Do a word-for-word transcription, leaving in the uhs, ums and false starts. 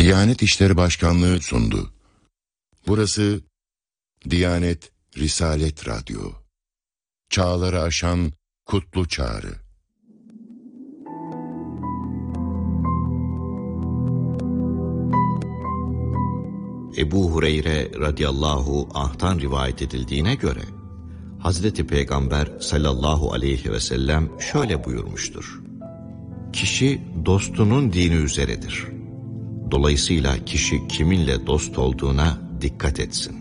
Diyanet İşleri Başkanlığı sundu. Burası Diyanet Risalet Radyo. Çağları aşan kutlu çağrı. Ebu Hureyre radıyallahu anh'tan rivayet edildiğine göre Hazreti Peygamber sallallahu aleyhi ve sellem şöyle buyurmuştur: Kişi dostunun dini üzeredir. Dolayısıyla kişi kiminle dost olduğuna dikkat etsin.